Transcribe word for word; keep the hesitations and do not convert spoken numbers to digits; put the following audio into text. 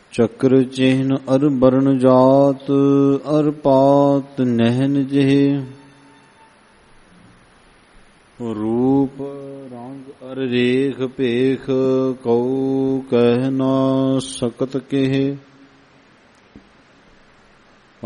ਚੱਕਰ ਚਿਹਨ ਅਰ ਬਰਨ ਜਾਤ ਅਰ ਪਾਤ ਨਹਿਨ ਜਿਹੇ ਰੂਪ ਰੰਗ ਅਰ ਰੇਖ ਭੇਖ ਕਉ ਕਹਿ ਨਾ ਸਕਤ ਕਿਹ